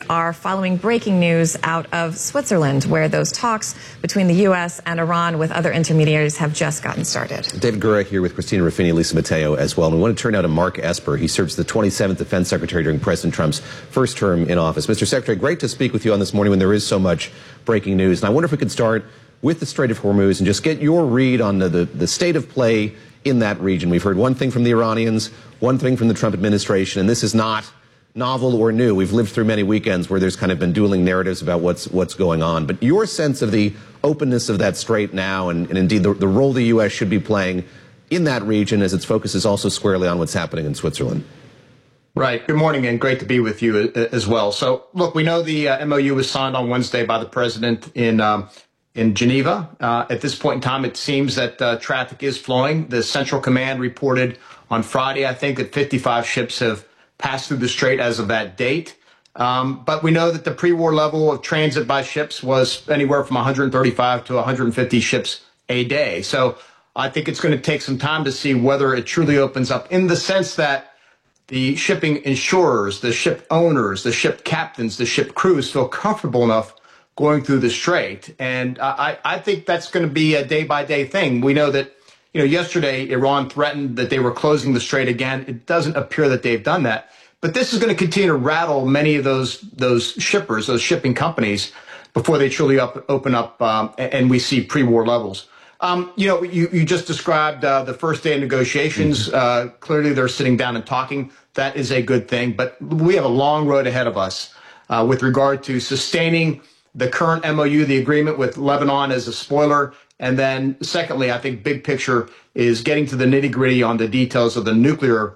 are following breaking news out of Switzerland, where those talks between the U.S. and Iran with other intermediaries have just gotten started. David Gura here with Christina Ruffini, Lisa Mateo as well. And we want to turn now to Mark Esper. He serves the 27th Defense Secretary during President Trump's first term in office. Mr. Secretary, great to speak with you on this morning when there is so much breaking news. And I wonder if we could start with the Strait of Hormuz and just get your read on the state of play in that region. We've heard one thing from the Iranians, one thing from the Trump administration, and this is not novel or new. We've lived through many weekends where there's kind of been dueling narratives about what's going on. But your sense of the openness of that strait now and indeed the role the U.S. should be playing in that region as its focus is also squarely on what's happening in Switzerland. Right. Good morning, and great to be with you as well. So, look, we know the MOU was signed on Wednesday by the president in Geneva. At this point in time, it seems that traffic is flowing. The Central Command reported on Friday, I think, that 55 ships have passed through the strait as of that date. But we know that the pre-war level of transit by ships was anywhere from 135 to 150 ships a day. So I think it's going to take some time to see whether it truly opens up, in the sense that the shipping insurers, the ship owners, the ship captains, the ship crews feel comfortable enough going through the strait. And I think that's going to be a day-by-day thing. We know that, yesterday Iran threatened that they were closing the strait again. It doesn't appear that they've done that. But this is going to continue to rattle many of those shippers, those shipping companies, before they truly open up and we see pre-war levels. You just described the first day of negotiations. Clearly, they're sitting down and talking. That is a good thing. But we have a long road ahead of us with regard to sustaining the current MOU, the agreement with Lebanon as a spoiler. And then secondly, I think big picture is getting to the nitty gritty on the details of the nuclear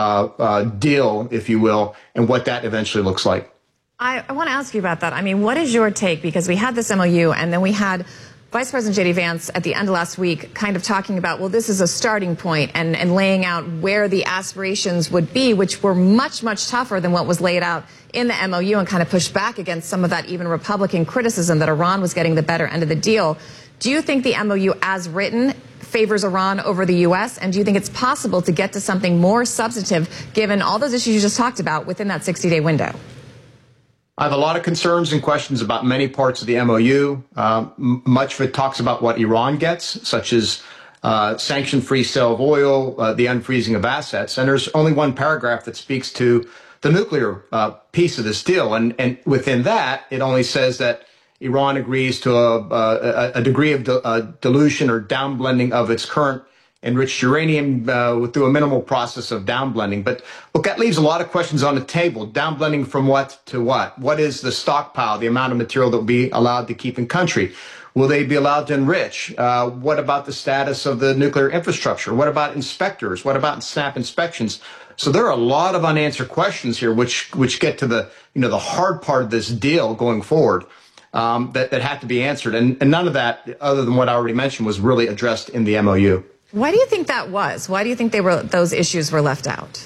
deal, if you will, and what that eventually looks like. I want to ask you about that. I mean, what is your take? Because we had this MOU and then we had Vice President J.D. Vance at the end of last week kind of talking about, well, this is a starting point and laying out where the aspirations would be, which were much, much tougher than what was laid out in the MOU, and kind of pushed back against some of that even Republican criticism that Iran was getting the better end of the deal. Do you think the MOU as written favors Iran over the U.S., and do you think it's possible to get to something more substantive given all those issues you just talked about within that 60-day window? I have a lot of concerns and questions about many parts of the MOU. Much of it talks about what Iran gets, such as sanction-free sale of oil, the unfreezing of assets. And there's only one paragraph that speaks to the nuclear piece of this deal. And within that, it only says that Iran agrees to a degree of dilution or downblending of its current enriched uranium through a minimal process of downblending. But look, that leaves a lot of questions on the table. Downblending from what to what? What is the stockpile, the amount of material that will be allowed to keep in country? Will they be allowed to enrich? What about the status of the nuclear infrastructure? What about inspectors? What about snap inspections? So there are a lot of unanswered questions here, which get to the hard part of this deal going forward. That have to be answered. And none of that, other than what I already mentioned, was really addressed in the MOU. Why do you think that was? Why do you think those issues were left out?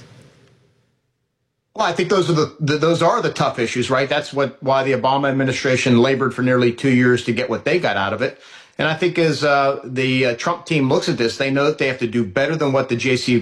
Well, I think those are the tough issues, right? That's why the Obama administration labored for nearly 2 years to get what they got out of it. And I think as the Trump team looks at this, they know that they have to do better than what the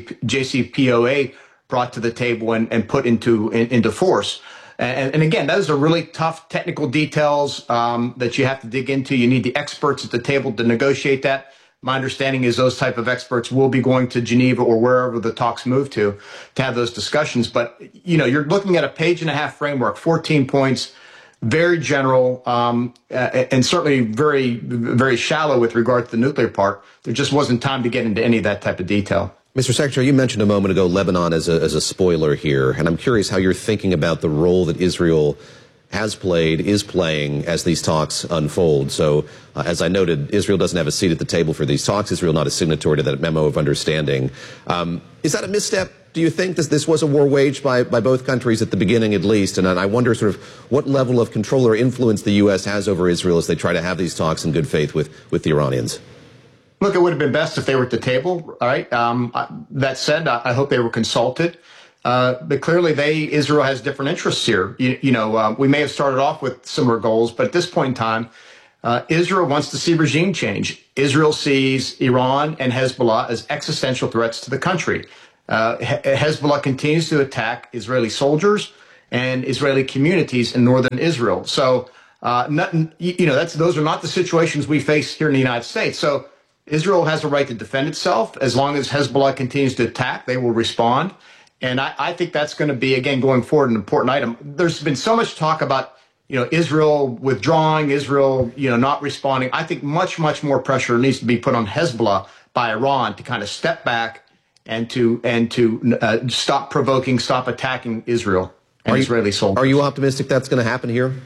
JCPOA brought to the table and put into force. And again, those are really tough technical details that you have to dig into. You need the experts at the table to negotiate that. My understanding is those type of experts will be going to Geneva or wherever the talks move to have those discussions. But, you're looking at a page-and-a-half framework, 14 points, very general, and certainly very, very shallow with regard to the nuclear part. There just wasn't time to get into any of that type of detail. Mr. Secretary, you mentioned a moment ago Lebanon as a spoiler here, and I'm curious how you're thinking about the role that Israel has played, is playing as these talks unfold. So, as I noted, Israel doesn't have a seat at the table for these talks. Israel not a signatory to that memo of understanding. Is that a misstep? Do you think this was a war waged by both countries at the beginning, at least? And I wonder sort of what level of control or influence the U.S. has over Israel as they try to have these talks in good faith with the Iranians. Look, it would have been best if they were at the table, all right? That said, I hope they were consulted. But clearly, Israel has different interests here. We may have started off with similar goals, but at this point in time, Israel wants to see regime change. Israel sees Iran and Hezbollah as existential threats to the country. Hezbollah continues to attack Israeli soldiers and Israeli communities in northern Israel. So, those are not the situations we face here in the United States. So Israel has a right to defend itself. As long as Hezbollah continues to attack, they will respond. And I think that's going to be, again, going forward, an important item. There's been so much talk about, Israel withdrawing, Israel, not responding. I think much, much more pressure needs to be put on Hezbollah by Iran to kind of step back and to stop provoking, stop attacking Israel and Israeli soldiers. Are you optimistic that's going to happen here?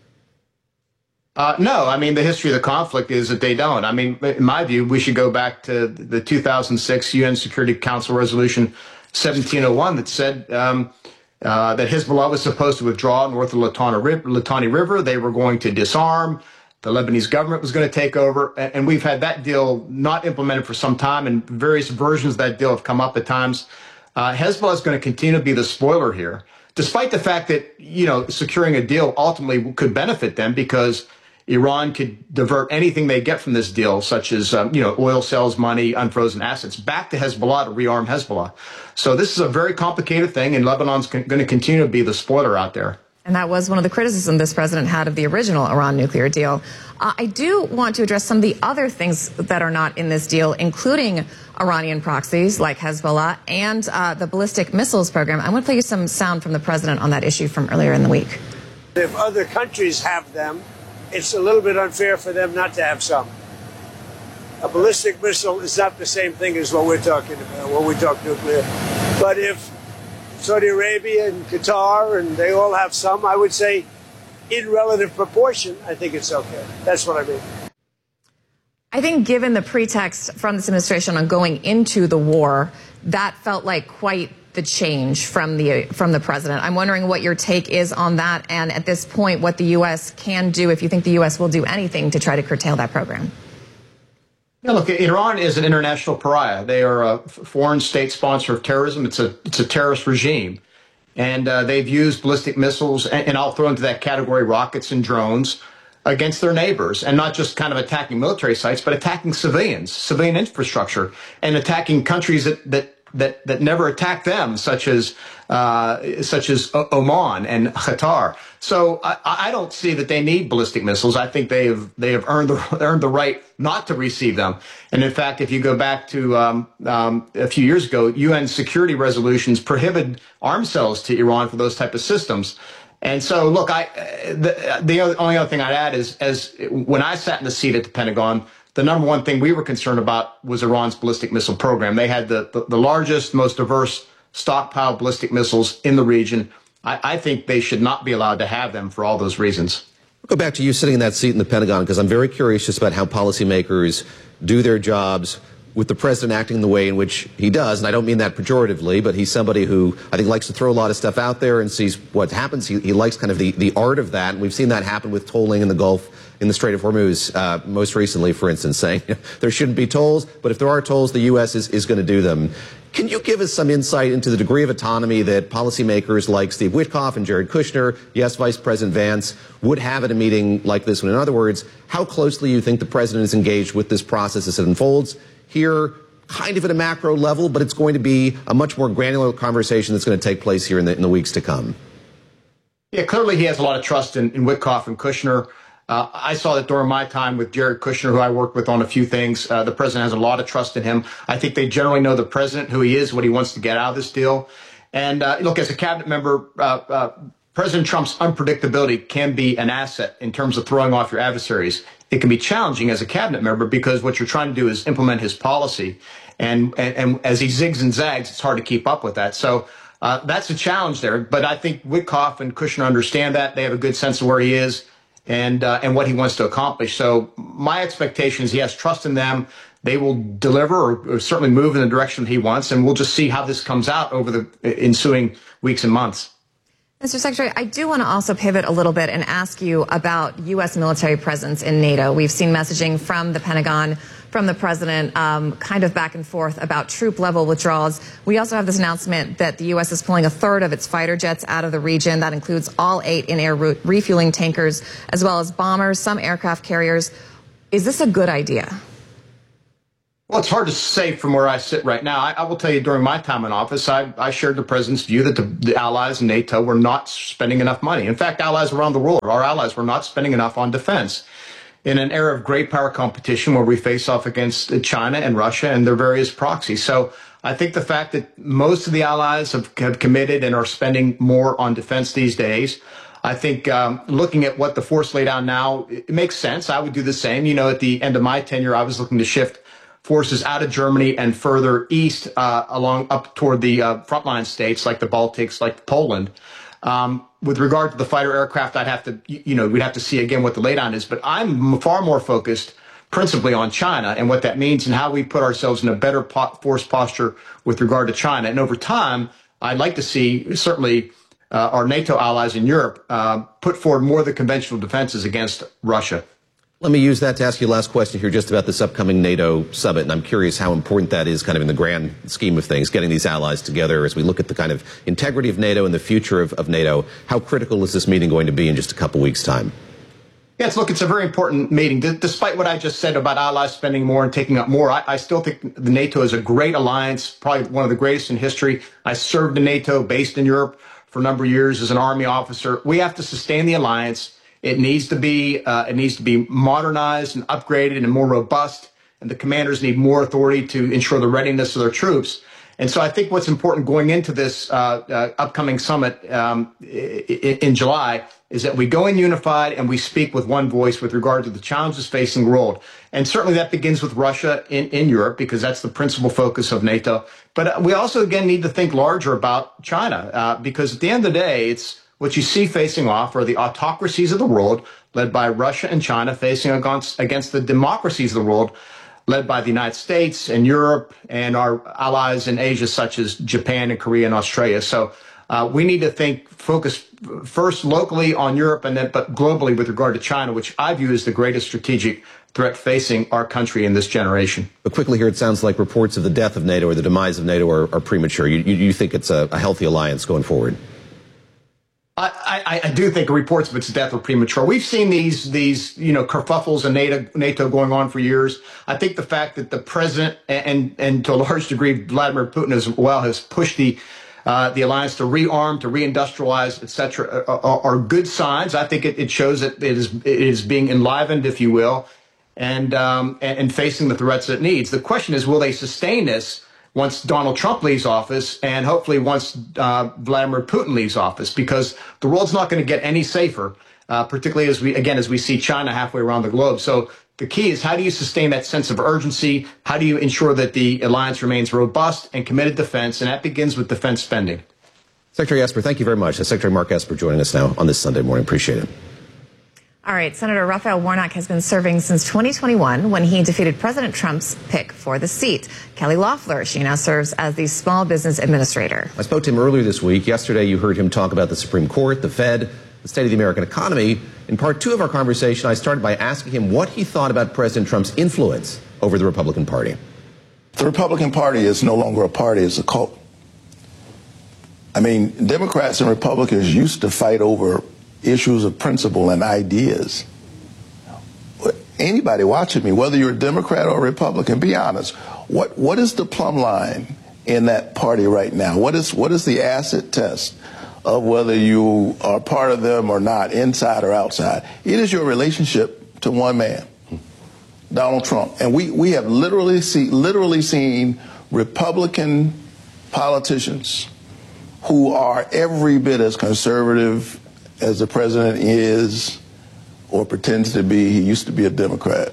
No, I mean, the history of the conflict is that they don't. I mean, in my view, we should go back to the 2006 UN Security Council Resolution 1701 that said that Hezbollah was supposed to withdraw north of Litani River. They were going to disarm. The Lebanese government was going to take over. And we've had that deal not implemented for some time, and various versions of that deal have come up at times. Hezbollah is going to continue to be the spoiler here, despite the fact that, securing a deal ultimately could benefit them because Iran could divert anything they get from this deal, such as, oil sales money, unfrozen assets, back to Hezbollah to rearm Hezbollah. So this is a very complicated thing, and Lebanon's going to continue to be the spoiler out there. And that was one of the criticisms this president had of the original Iran nuclear deal. I do want to address some of the other things that are not in this deal, including Iranian proxies like Hezbollah and the ballistic missiles program. I want to play you some sound from the president on that issue from earlier in the week. If other countries have them, it's a little bit unfair for them not to have some. A ballistic missile is not the same thing as what we're talking about when we talk nuclear. But if Saudi Arabia and Qatar and they all have some, I would say in relative proportion, I think it's okay. That's what I mean. I think given the pretext from this administration on going into the war, that felt like quite the change from the president. I'm wondering what your take is on that, and at this point, what the U.S. can do, if you think the U.S. will do anything to try to curtail that program. Yeah, look, Iran is an international pariah. They are a foreign state sponsor of terrorism. It's a terrorist regime. And they've used ballistic missiles, and I'll throw into that category rockets and drones, against their neighbors, and not just kind of attacking military sites, but attacking civilians, civilian infrastructure, and attacking countries that never attack them, such as Oman and Qatar. So I don't see that they need ballistic missiles. I think they have earned the right not to receive them. And in fact, if you go back to a few years ago, UN security resolutions prohibited arms sales to Iran for those type of systems. And so, look, the only other thing I'd add is, as when I sat in the seat at the Pentagon, the number one thing we were concerned about was Iran's ballistic missile program. They had the largest, most diverse stockpile of ballistic missiles in the region. I think they should not be allowed to have them for all those reasons. I'll go back to you sitting in that seat in the Pentagon, because I'm very curious just about how policymakers do their jobs with the president acting the way in which he does. And I don't mean that pejoratively, but he's somebody who I think likes to throw a lot of stuff out there and sees what happens. He likes kind of the art of that. And we've seen that happen with tolling in the Gulf, in the Strait of Hormuz, most recently, for instance, saying there shouldn't be tolls, but if there are tolls, the U.S. is going to do them. Can you give us some insight into the degree of autonomy that policymakers like Steve Witkoff and Jared Kushner, yes, Vice President Vance, would have at a meeting like this one? In other words, how closely you think the president is engaged with this process as it unfolds here, kind of at a macro level, but it's going to be a much more granular conversation that's going to take place here in the weeks to come. Yeah, clearly he has a lot of trust in Witkoff and Kushner. I saw that during my time with Jared Kushner, who I worked with on a few things. The president has a lot of trust in him. I think they generally know the president, who he is, what he wants to get out of this deal. And look, as a cabinet member, President Trump's unpredictability can be an asset in terms of throwing off your adversaries. It can be challenging as a cabinet member because what you're trying to do is implement his policy. And as he zigs and zags, it's hard to keep up with that. So that's a challenge there. But I think Witkoff and Kushner understand that. They have a good sense of where he is and what he wants to accomplish. So my expectation is he has trust in them. They will deliver or certainly move in the direction he wants. And we'll just see how this comes out over the ensuing weeks and months. Mr. Secretary, I do want to also pivot a little bit and ask you about U.S. military presence in NATO. We've seen messaging from the Pentagon, from the president, kind of back and forth about troop-level withdrawals. We also have this announcement that the U.S. is pulling a third of its fighter jets out of the region. That includes all 8 in-air refueling tankers, as well as bombers, some aircraft carriers. Is this a good idea? Well, it's hard to say from where I sit right now. I will tell you, during my time in office, I shared the president's view that the allies in NATO were not spending enough money. In fact, allies around the world, our allies, were not spending enough on defense. In an era of great power competition where we face off against China and Russia and their various proxies. So I think the fact that most of the allies have committed and are spending more on defense these days, I think looking at what the force laid down now, it makes sense. I would do the same. You know, at the end of my tenure, I was looking to shift forces out of Germany and further east along up toward the frontline states like the Baltics, like Poland. With regard to the fighter aircraft, I'd have to, we'd have to see again what the laydown is. But I'm far more focused principally on China and what that means and how we put ourselves in a better force posture with regard to China. And over time, I'd like to see certainly our NATO allies in Europe put forward more of the conventional defenses against Russia. Let me use that to ask you a last question here just about this upcoming NATO summit. And I'm curious how important that is kind of in the grand scheme of things, getting these allies together as we look at the kind of integrity of NATO and the future of NATO. How critical is this meeting going to be in just a couple weeks' time? Yes, look, it's a very important meeting. Despite what I just said about allies spending more and taking up more, I still think the NATO is a great alliance, probably one of the greatest in history. I served in NATO, based in Europe for a number of years as an Army officer. We have to sustain the alliance. It needs to be modernized and upgraded and more robust. And the commanders need more authority to ensure the readiness of their troops. And so I think what's important going into this upcoming summit in July is that we go in unified and we speak with one voice with regard to the challenges facing the world. And certainly that begins with Russia in Europe, because that's the principal focus of NATO. But we also, again, need to think larger about China, because at the end of the day, it's what you see facing off are the autocracies of the world, led by Russia and China, facing against the democracies of the world, led by the United States and Europe and our allies in Asia, such as Japan and Korea and Australia. So we need to focus first locally on Europe and then, but globally with regard to China, which I view as the greatest strategic threat facing our country in this generation. But quickly here, it sounds like reports of the death of NATO or the demise of NATO are premature. You think it's a healthy alliance going forward? I do think reports of its death are premature. We've seen these kerfuffles in NATO going on for years. I think the fact that the president and to a large degree Vladimir Putin as well has pushed the alliance to rearm, to reindustrialize, etc., are good signs. I think it shows that it is being enlivened, if you will, and facing the threats that it needs. The question is, will they sustain this once Donald Trump leaves office and hopefully once Vladimir Putin leaves office, because the world's not going to get any safer, particularly as we see China halfway around the globe. So the key is, how do you sustain that sense of urgency? How do you ensure that the alliance remains robust and committed defense? And that begins with defense spending. Secretary Esper, thank you very much. Secretary Mark Esper joining us now on this Sunday morning. Appreciate it. All right, Senator Raphael Warnock has been serving since 2021 when he defeated President Trump's pick for the seat. Kelly Loeffler, she now serves as the Small Business Administrator. I spoke to him earlier this week. Yesterday, you heard him talk about the Supreme Court, the Fed, the state of the American economy. In part two of our conversation, I started by asking him what he thought about President Trump's influence over the Republican Party. The Republican Party is no longer a party, it's a cult. I mean, Democrats and Republicans used to fight over issues of principle and ideas. Anybody watching me, whether you're a Democrat or a Republican, be honest. What is the plumb line in that party right now? What is the acid test of whether you are part of them or not, inside or outside? It is your relationship to one man, Donald Trump. And we have literally seen Republican politicians who are every bit as conservative as the president is or pretends to be. He used to be a Democrat.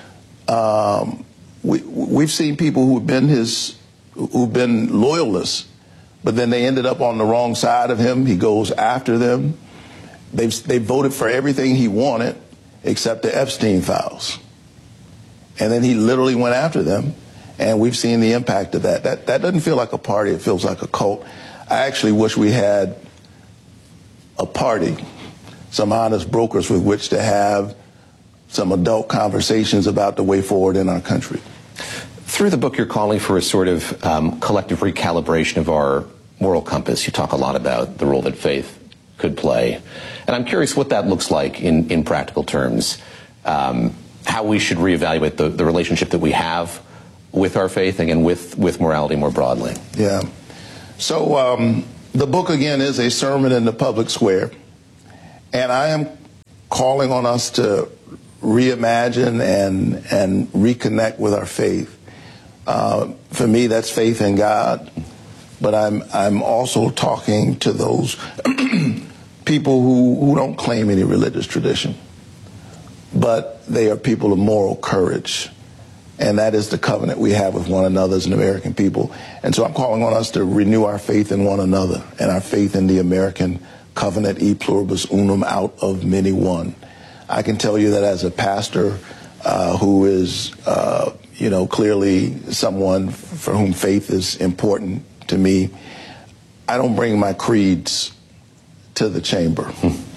We've seen people who've been loyalists, but then they ended up on the wrong side of him. He goes after them. They voted for everything he wanted except the Epstein files. And then he literally went after them, and we've seen the impact of that. That doesn't feel like a party. It feels like a cult. I actually wish we had a party, some honest brokers with which to have some adult conversations about the way forward in our country. Through the book, you're calling for a sort of collective recalibration of our moral compass. You talk a lot about the role that faith could play. And I'm curious what that looks like in practical terms, how we should reevaluate the relationship that we have with our faith and with morality more broadly? Yeah. So the book, again, is a sermon in the public square. And I am calling on us to reimagine and reconnect with our faith. For me, that's faith in God. But I'm also talking to those people who don't claim any religious tradition. But they are people of moral courage. And that is the covenant we have with one another as an American people. And so I'm calling on us to renew our faith in one another and our faith in the American covenant, e pluribus unum, out of many one. I can tell you that as a pastor who is, clearly someone for whom faith is important to me, I don't bring my creeds to the chamber.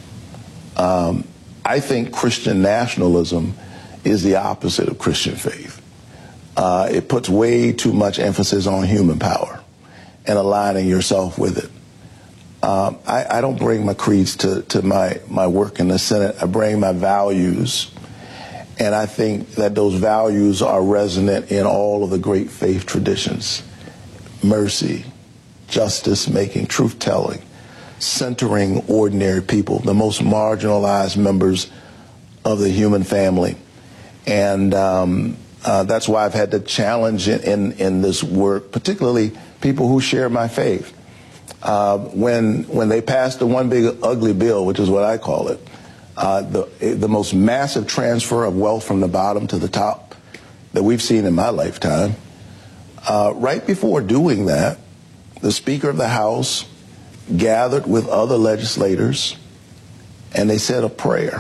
I think Christian nationalism is the opposite of Christian faith. It puts way too much emphasis on human power and aligning yourself with it. I don't bring my creeds to my work in the Senate. I bring my values. And I think that those values are resonant in all of the great faith traditions. Mercy, justice making, truth telling, centering ordinary people, the most marginalized members of the human family. And that's why I've had to challenge in this work, particularly people who share my faith. When they passed the one big ugly bill, which is what I call it, the most massive transfer of wealth from the bottom to the top that we've seen in my lifetime, right before doing that, the Speaker of the House gathered with other legislators and they said a prayer.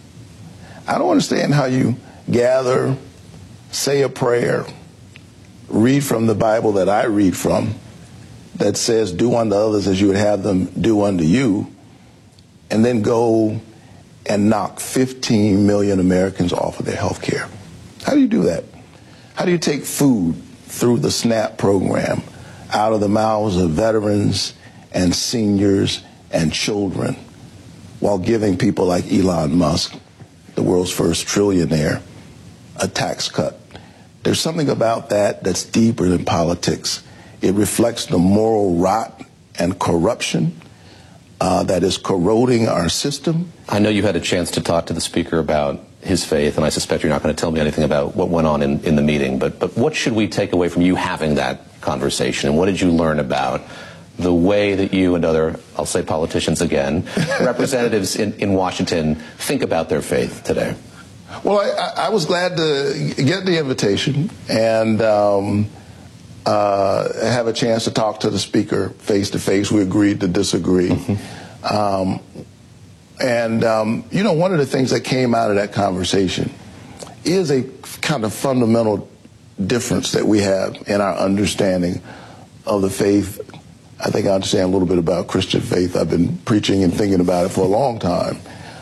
I don't understand how you gather, say a prayer, read from the Bible that I read from, that says, do unto others as you would have them do unto you, and then go and knock 15 million Americans off of their health care. How do you do that? How do you take food through the SNAP program out of the mouths of veterans and seniors and children while giving people like Elon Musk, the world's first trillionaire, a tax cut? There's something about that that's deeper than politics. It reflects the moral rot and corruption that is corroding our system. I know you had a chance to talk to the Speaker about his faith, and I suspect you're not going to tell me anything about what went on in the meeting, but what should we take away from you having that conversation, and what did you learn about the way that you and other, I'll say politicians again, representatives in Washington think about their faith today? Well, I was glad to get the invitation and have a chance to talk to the Speaker face to face. We agreed to disagree. Mm-hmm. One of the things that came out of that conversation is a kind of fundamental difference that we have in our understanding of the faith. I think I understand a little bit about Christian faith. I've been preaching and thinking about it for a long time.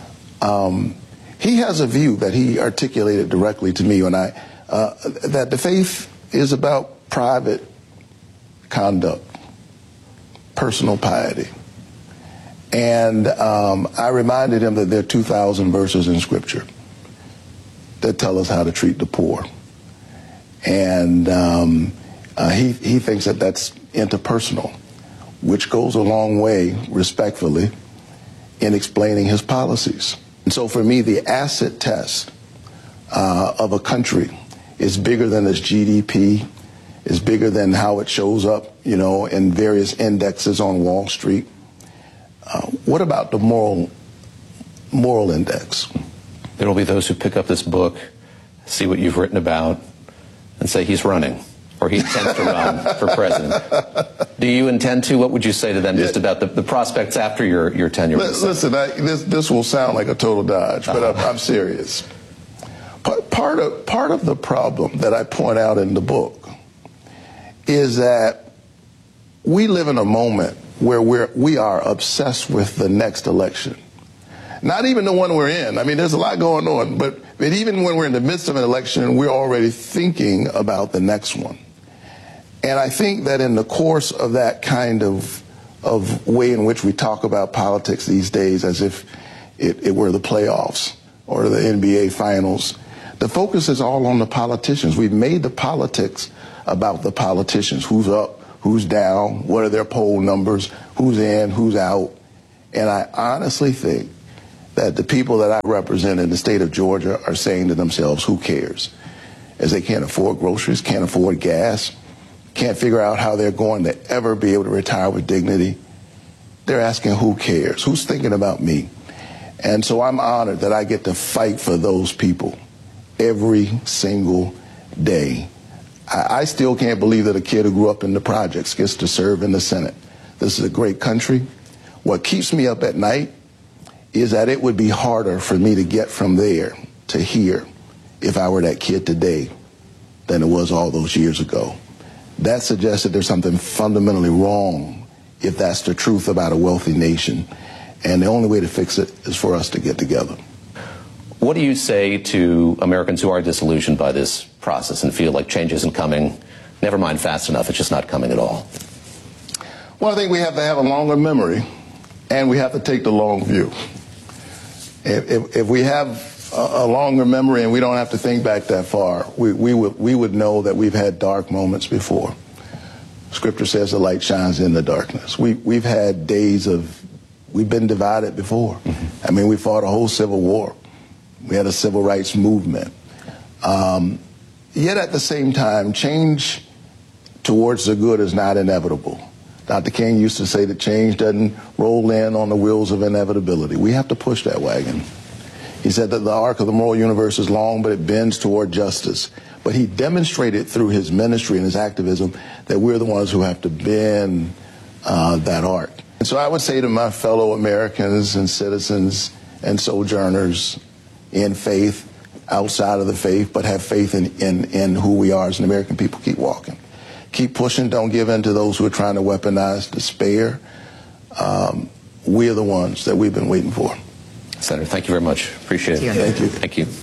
He has a view that he articulated directly to me that the faith is about private conduct, personal piety. And I reminded him that there are 2,000 verses in Scripture that tell us how to treat the poor. And he thinks that that's interpersonal, which goes a long way, respectfully, in explaining his policies. And so for me, the asset test of a country is bigger than its GDP, is bigger than how it shows up, in various indexes on Wall Street. What about the moral index? There will be those who pick up this book, see what you've written about, and say he's running, or he intends to run for president. Do you intend to? What would you say to them just about the prospects after your tenure? Listen, this will sound like a total dodge, but I'm serious. Part of the problem that I point out in the book is that we live in a moment where we are obsessed with the next election. Not even the one we're in. I mean, there's a lot going on, but even when we're in the midst of an election, we're already thinking about the next one. And I think that in the course of that kind of way in which we talk about politics these days as if it were the playoffs or the NBA finals, The focus is all on the politicians. We've made the politics about the politicians. Who's up, who's down, what are their poll numbers, who's in, who's out. And I honestly think that the people that I represent in the state of Georgia are saying to themselves, who cares? As they can't afford groceries, can't afford gas, can't figure out how they're going to ever be able to retire with dignity. They're asking, who cares? Who's thinking about me? And so I'm honored that I get to fight for those people every single day. I still can't believe that a kid who grew up in the projects gets to serve in the Senate. This is a great country. What keeps me up at night is that it would be harder for me to get from there to here if I were that kid today than it was all those years ago. That suggests that there's something fundamentally wrong if that's the truth about a wealthy nation. And the only way to fix it is for us to get together. What do you say to Americans who are disillusioned by this process and feel like change isn't coming, never mind fast enough, it's just not coming at all? Well, I think we have to have a longer memory, and we have to take the long view. If we have a longer memory and we don't have to think back that far, we would know that we've had dark moments before. Scripture says the light shines in the darkness. We've had days of, we've been divided before. Mm-hmm. I mean, we fought a whole civil war. We had a civil rights movement. Yet at the same time, change towards the good is not inevitable. Dr. King used to say that change doesn't roll in on the wheels of inevitability. We have to push that wagon. He said that the arc of the moral universe is long, but it bends toward justice. But he demonstrated through his ministry and his activism that we're the ones who have to bend that arc. And so I would say to my fellow Americans and citizens and sojourners in faith, outside of the faith, but have faith in who we are as an American people, keep walking. Keep pushing. Don't give in to those who are trying to weaponize despair. We are the ones that we've been waiting for. Senator, thank you very much. Appreciate it. Thank you. Thank you.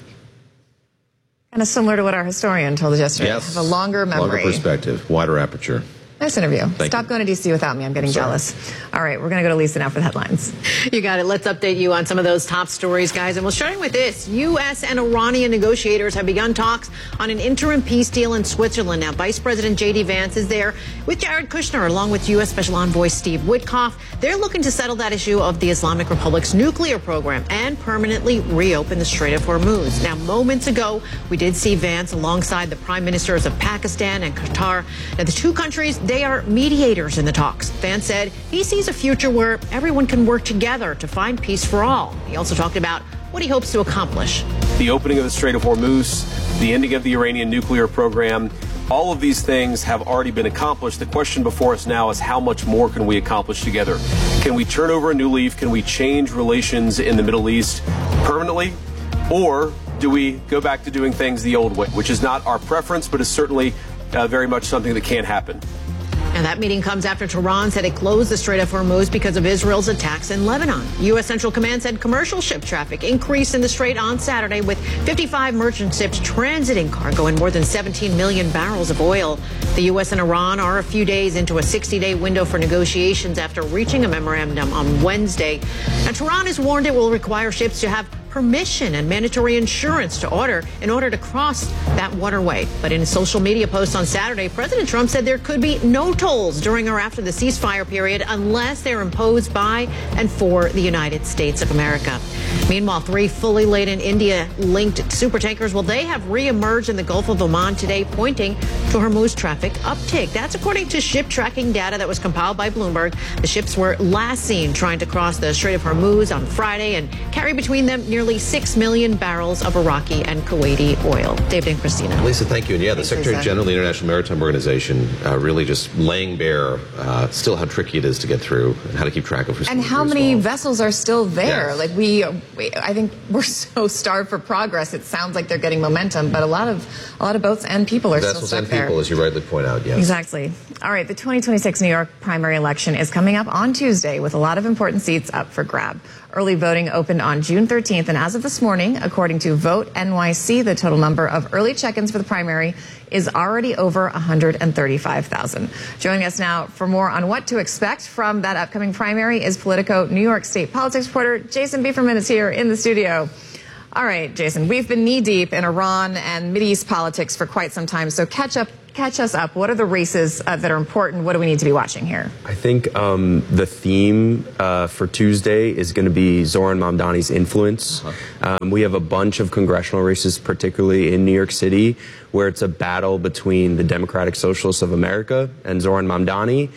Kind of similar to what our historian told us yesterday. Yes. Have a longer memory. Longer perspective, wider aperture. Nice interview. Thank Stop you. going to D.C. without me. I'm getting jealous. All right, we're going to go to Lisa now for the headlines. You got it. Let's update you on some of those top stories, guys. And we're starting with this. U.S. and Iranian negotiators have begun talks on an interim peace deal in Switzerland. Now, Vice President J.D. Vance is there with Jared Kushner, along with U.S. Special Envoy Steve Witkoff. They're looking to settle that issue of the Islamic Republic's nuclear program and permanently reopen the Strait of Hormuz. Now, moments ago, we did see Vance alongside the prime ministers of Pakistan and Qatar. Now, the two countries, they are mediators in the talks. Vance said he sees a future where everyone can work together to find peace for all. He also talked about what he hopes to accomplish. The opening of the Strait of Hormuz, the ending of the Iranian nuclear program, all of these things have already been accomplished. The question before us now is how much more can we accomplish together? Can we turn over a new leaf? Can we change relations in the Middle East permanently? Or do we go back to doing things the old way, which is not our preference, but is certainly very much something that can happen. And that meeting comes after Tehran said it closed the Strait of Hormuz because of Israel's attacks in Lebanon. U.S. Central Command said commercial ship traffic increased in the Strait on Saturday, with 55 merchant ships transiting cargo and more than 17 million barrels of oil. The U.S. and Iran are a few days into a 60-day window for negotiations after reaching a memorandum on Wednesday. Now, Tehran has warned it will require ships to have permission and mandatory insurance in order to cross that waterway. But in a social media post on Saturday, President Trump said there could be no tolls during or after the ceasefire period unless they're imposed by and for the United States of America. Meanwhile, 3 fully laden India-linked supertankers, well, they have reemerged in the Gulf of Oman today, pointing to Hormuz traffic uptick. That's according to ship tracking data that was compiled by Bloomberg. The ships were last seen trying to cross the Strait of Hormuz on Friday and carry between them nearly 6 million barrels of Iraqi and Kuwaiti oil. David and Christina. Lisa, thank you. And yeah, the Secretary General of the International Maritime Organization really just laying bare still how tricky it is to get through and how to keep track of who's and how many involved. vessels are still there. Yes. Like I think we're so starved for progress. It sounds like they're getting momentum, but a lot of boats and people are Vessels still stuck and there. people, as you rightly point out, yes. Exactly. All right, the 2026 New York primary election is coming up on Tuesday with a lot of important seats up for grab. Early voting opened on June 13th, and as of this morning, according to Vote NYC, the total number of early check-ins for the primary is already over 135,000. Joining us now for more on what to expect from that upcoming primary is Politico New York State politics reporter Jason Bieferman is here in the studio. All right, Jason, we've been knee-deep in Iran and Mideast politics for quite some time, so catch us up. What are the races that are important? What do we need to be watching here? I think the theme for Tuesday is going to be Zohran Mamdani's influence. We have a bunch of congressional races, particularly in New York City, where it's a battle between the Democratic Socialists of America and Zohran Mamdani,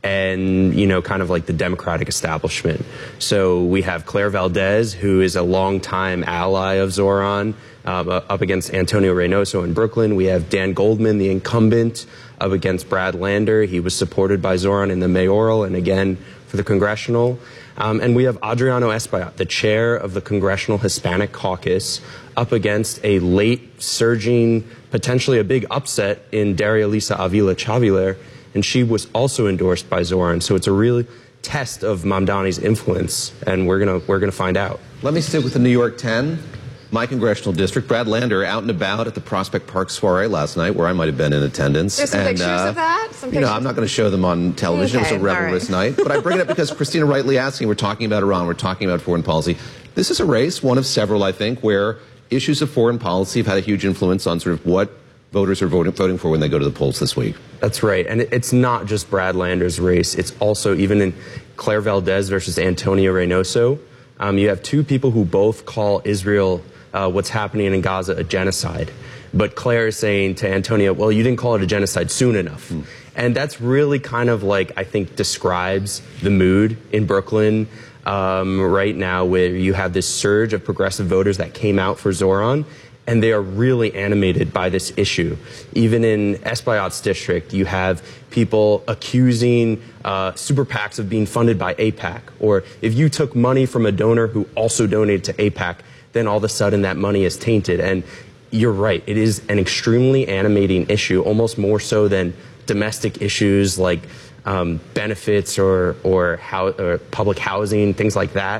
and, you know, kind of like the Democratic establishment. So we have Claire Valdez, who is a longtime ally of Zohran, up against Antonio Reynoso in Brooklyn. We have Dan Goldman, the incumbent, up against Brad Lander. He was supported by Zohran in the mayoral and again for the congressional. And we have Adriano Espaillat, the chair of the Congressional Hispanic Caucus, up against a late surging, potentially a big upset in Daria Lisa Avila Chaviler, and she was also endorsed by Zohran. So it's a real test of Mamdani's influence, and we're gonna find out. Let me stick with the New York 10, my congressional district. Brad Lander out and about at the Prospect Park soiree last night, where I might have been in attendance. There's some pictures of that? You know, I'm not going to show them on television. Okay, It was a revelrous night. But I bring it up because Christina rightly asking, we're talking about Iran, we're talking about foreign policy. This is a race, one of several, I think, where issues of foreign policy have had a huge influence on sort of what voters are voting for when they go to the polls this week. That's right. And it's not just Brad Lander's race. It's also even in Claire Valdez versus Antonio Reynoso. You have two people who both call Israel, what's happening in Gaza, a genocide. But Claire is saying to Antonio, well, you didn't call it a genocide soon enough. And that's really kind of like, I think, describes the mood in Brooklyn right now, where you have this surge of progressive voters that came out for Zohran. And they are really animated by this issue. Even in Espaillat's district, you have people accusing super PACs of being funded by AIPAC. Or if you took money from a donor who also donated to AIPAC, then all of a sudden that money is tainted. And you're right, it is an extremely animating issue, almost more so than domestic issues like benefits or public housing, things like that.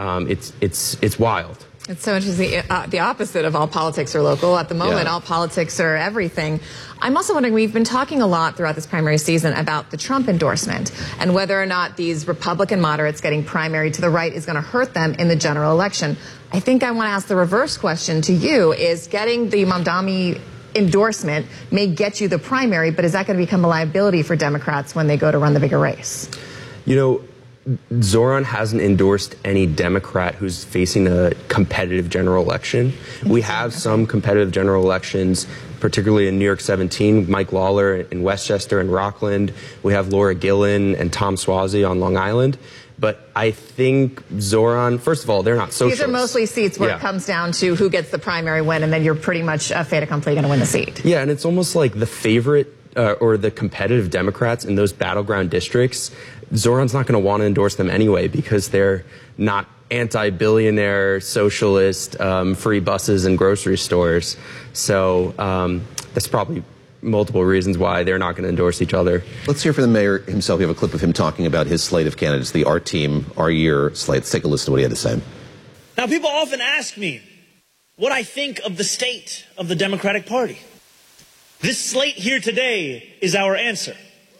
It's wild. It's so interesting. The opposite of all politics are local. At the moment, all politics are everything. I'm also wondering, we've been talking a lot throughout this primary season about the Trump endorsement and whether or not these Republican moderates getting primary to the right is going to hurt them in the general election. I think I want to ask the reverse question to you, is getting the Mamdani endorsement may get you the primary, but is that going to become a liability for Democrats when they go to run the bigger race? You know, Zohran hasn't endorsed any Democrat who's facing a competitive general election. We have some competitive general elections, particularly in New York 17, Mike Lawler in Westchester and Rockland. We have Laura Gillen and Tom Suozzi on Long Island. But I think Zohran, first of all, they're not socialists. These are mostly seats where it comes down to who gets the primary win, and then you're pretty much a fait accompli going to win the seat. Yeah, and it's almost like the favorite or the competitive Democrats in those battleground districts, Zohran's not going to want to endorse them anyway because they're not anti-billionaire, socialist, free buses and grocery stores. So that's probably multiple reasons why they're not going to endorse each other. Let's hear from the mayor himself. We have a clip of him talking about his slate of candidates, the Our Team, Our Year slate. Let's take a listen to what he had to say. Now, people often ask me what I think of the state of the Democratic Party. This slate here today is our answer.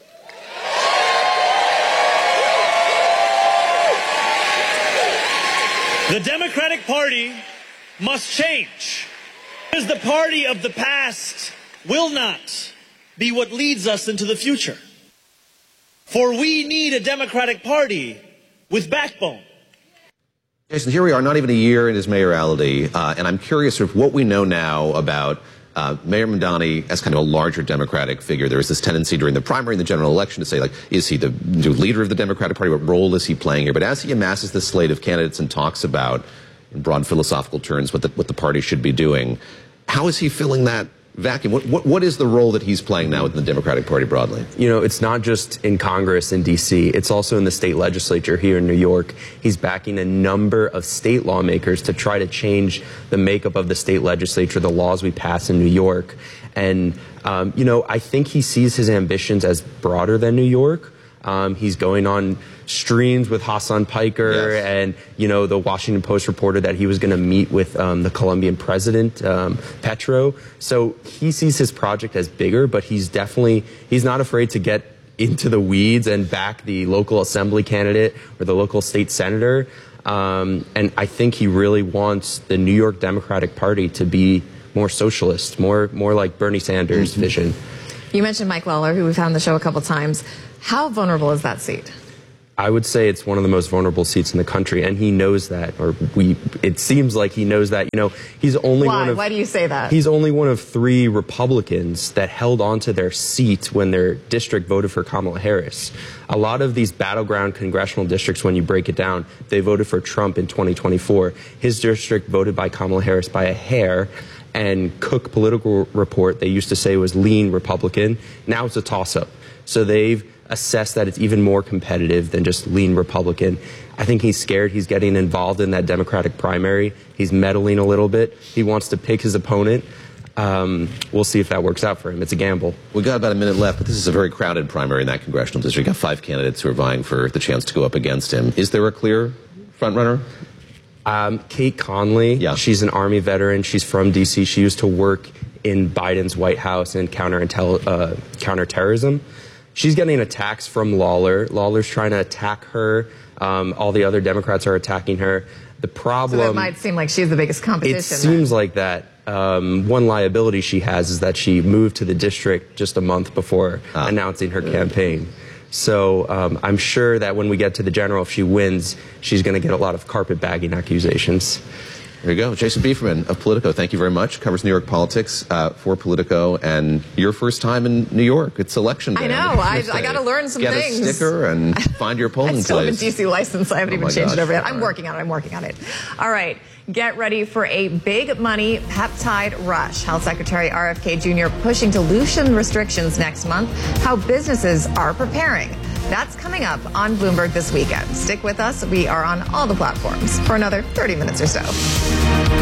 The Democratic Party must change, because the party of the past will not be what leads us into the future. For we need a Democratic Party with backbone. Jason, here we are, not even a year in his mayoralty, and I'm curious sort of what we know now about Mayor Mamdani as kind of a larger Democratic figure. There was this tendency during the primary and the general election to say, like, is he the leader of the Democratic Party? What role is he playing here? But as he amasses this slate of candidates and talks about, in broad philosophical terms, what the party should be doing, how is he filling that vacuum? What is the role that he's playing now within the Democratic Party broadly? You know, it's not just in Congress in D.C. It's also in the state legislature here in New York. He's backing a number of state lawmakers to try to change the makeup of the state legislature, the laws we pass in New York. And, you know, I think he sees his ambitions as broader than New York. He's going on streams with Hassan Piker and, you know, the Washington Post reported that he was going to meet with the Colombian president, Petro. So he sees his project as bigger, but he's not afraid to get into the weeds and back the local assembly candidate or the local state senator. And I think he really wants the New York Democratic Party to be more socialist, more like Bernie Sanders' vision. You mentioned Mike Lawler, who we've had on the show a couple times. How vulnerable is that seat? I would say it's one of the most vulnerable seats in the country, and he knows that, it seems like he knows that. He's only Why do you say that? He's only one of 3 Republicans that held onto their seat when their district voted for Kamala Harris. A lot of these battleground congressional districts, when you break it down, they voted for Trump in 2024. His district voted by Kamala Harris by a hair, and Cook Political Report, they used to say was lean Republican. Now it's a toss-up. So they've assess that it's even more competitive than just lean Republican. I think he's scared. He's getting involved in that Democratic primary. He's meddling a little bit. He wants to pick his opponent. We'll see if that works out for him. It's a gamble. We've got about a minute left, but this is a very crowded primary in that congressional district. You've got 5 candidates who are vying for the chance to go up against him. Is there a clear frontrunner? Kate Conley. Yeah. She's an Army veteran. She's from D.C. She used to work in Biden's White House in counterterrorism. She's getting attacks from Lawler. Lawler's trying to attack her. All the other Democrats are attacking her. The problem... So that might seem like she's the biggest competition. It seems like that. One liability she has is that she moved to the district just a month before announcing her campaign. So I'm sure that when we get to the general, if she wins, she's going to get a lot of carpetbagging accusations. There you go. Jason Bieferman of Politico, thank you very much. Covers New York politics for Politico, and your first time in New York. It's election day. I know. I got to learn some things. Get a sticker and find your polling place. I still have a DC license. I haven't even changed it over yet. I'm All working on it. All right. Get ready for a big money peptide rush. Health Secretary RFK Jr. pushing to loosen restrictions next month. How businesses are preparing. That's coming up on Bloomberg this weekend. Stick with us. We are on all the platforms for another 30 minutes or so.